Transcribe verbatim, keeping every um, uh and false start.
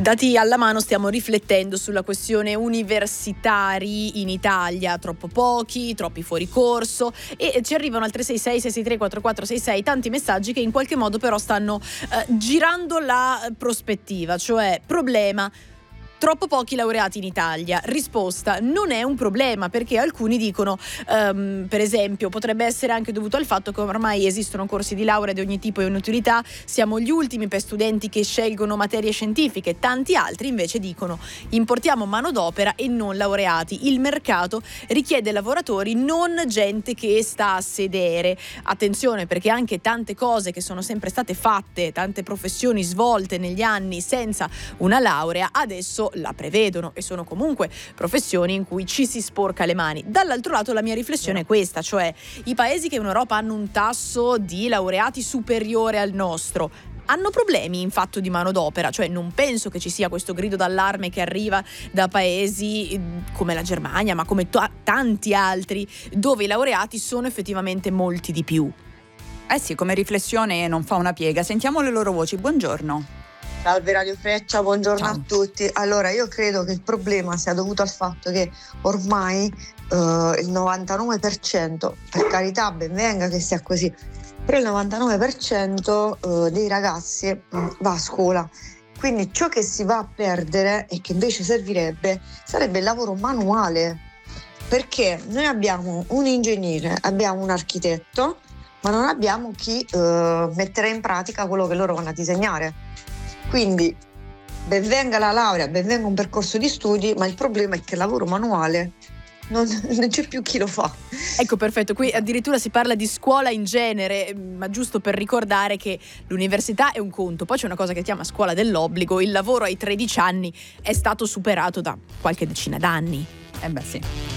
Dati alla mano stiamo riflettendo sulla questione universitari in Italia, troppo pochi, troppi fuori corso, e ci arrivano al tre sei sei sei sei tre quattro quattro sei sei tanti messaggi che in qualche modo però stanno eh, girando la prospettiva, cioè problema: troppo pochi laureati in Italia. Risposta: non è un problema, perché alcuni dicono um, per esempio potrebbe essere anche dovuto al fatto che ormai esistono corsi di laurea di ogni tipo e ogni utilità, siamo gli ultimi per studenti che scelgono materie scientifiche. Tanti altri invece dicono: importiamo manodopera e non laureati, il mercato richiede lavoratori, non gente che sta a sedere. Attenzione, perché anche tante cose che sono sempre state fatte, tante professioni svolte negli anni senza una laurea, adesso la prevedono, e sono comunque professioni in cui ci si sporca le mani. Dall'altro lato la mia riflessione è questa, cioè i paesi che in Europa hanno un tasso di laureati superiore al nostro hanno problemi in fatto di manodopera, cioè non penso che ci sia questo grido d'allarme che arriva da paesi come la Germania, ma come to- tanti altri, dove i laureati sono effettivamente molti di più. Eh sì, come riflessione non fa una piega. Sentiamo le loro voci. Buongiorno. Salve Radio Freccia, buongiorno Ciao. a tutti. Allora, io credo che il problema sia dovuto al fatto che ormai eh, il novantanove per cento, per carità, ben venga che sia così, però il novantanove per cento eh, dei ragazzi mh, va a scuola. Quindi ciò che si va a perdere e che invece servirebbe sarebbe il lavoro manuale, perché noi abbiamo un ingegnere, abbiamo un architetto, ma non abbiamo chi eh, metterà in pratica quello che loro vanno a disegnare. Quindi ben venga la laurea, ben venga un percorso di studi, ma il problema è che il lavoro manuale non, non c'è più chi lo fa. Ecco, perfetto, qui addirittura si parla di scuola in genere, ma giusto per ricordare che l'università è un conto, poi c'è una cosa che si chiama scuola dell'obbligo. Il lavoro ai tredici anni è stato superato da qualche decina d'anni. Eh beh sì.